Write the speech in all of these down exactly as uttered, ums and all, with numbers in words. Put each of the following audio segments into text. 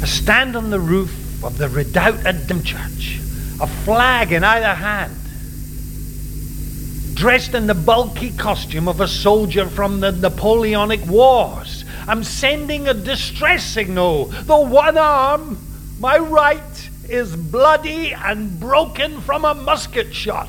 I stand on the roof of the redoubt at Dymchurch, a flag in either hand. Dressed in the bulky costume of a soldier from the Napoleonic Wars, I'm sending a distress signal. The one arm, my right, is bloody and broken from a musket shot.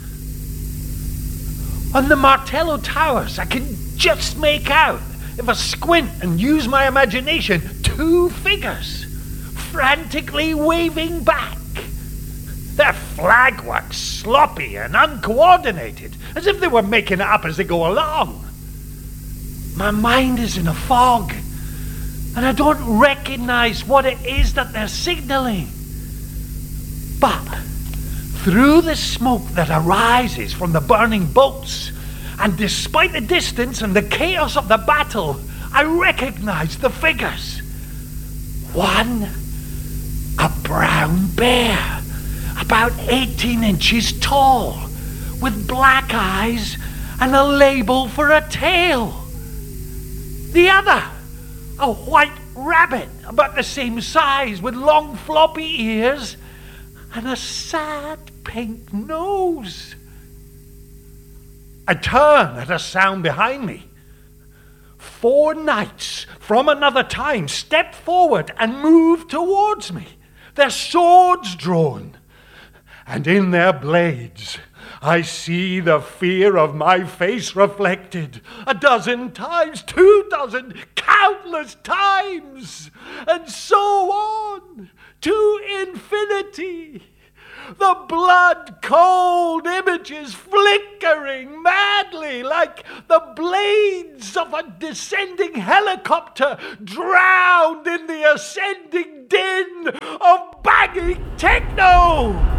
On the Martello Towers, I can just make out, if I squint and use my imagination, two figures frantically waving back. Their flag work's sloppy and uncoordinated, as if they were making it up as they go along. My mind is in a fog, and I don't recognize what it is that they're signaling. But through the smoke that arises from the burning boats, and despite the distance and the chaos of the battle, I recognize the figures. One, a brown bear, about eighteen inches tall, with black eyes and a label for a tail. The other, a white rabbit, about the same size, with long floppy ears and a sad pink nose. I turn at a sound behind me. Four knights from another time step forward and move towards me, their swords drawn. And in their blades, I see the fear of my face reflected a dozen times, two dozen, countless times, and so on to infinity. The blood-cold images flickering madly like the blades of a descending helicopter drowned in the ascending din of banging techno.